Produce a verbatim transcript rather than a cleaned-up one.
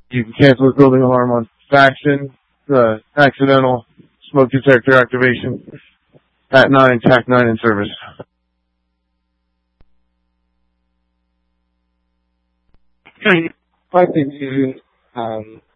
You can cancel the building alarm on faction, the accidental smoke detector activation at nine, T A C nine in service. I think you, um,